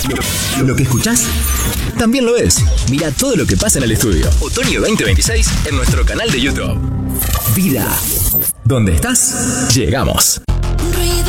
Lo que escuchás también lo es. Mira todo lo que pasa en el estudio. Otoño 2026 en nuestro canal de YouTube. Vida. ¿Dónde estás? Llegamos.